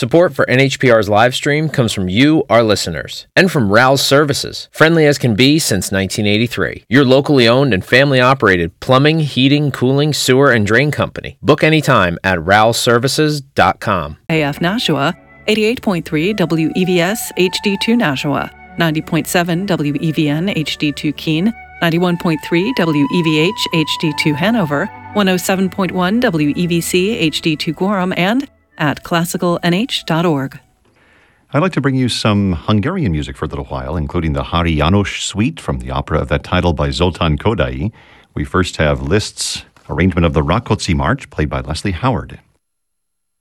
Support for NHPR's live stream comes from you, our listeners, and from Rouse Services, friendly as can be since 1983. Your locally owned and family-operated plumbing, heating, cooling, sewer, and drain company. Book anytime at rouseservices.com. AF Nashua, 88.3 WEVS HD2 Nashua, 90.7 WEVN HD2 Keene, 91.3 WEVH HD2 Hanover, 107.1 WEVC HD2 Gorham, and at classicalnh.org. I'd like to bring you some Hungarian music for a little while, including the Hari János Suite from the opera of that title by Zoltán Kodály. We first have Liszt's arrangement of the Rákóczi March, played by Leslie Howard.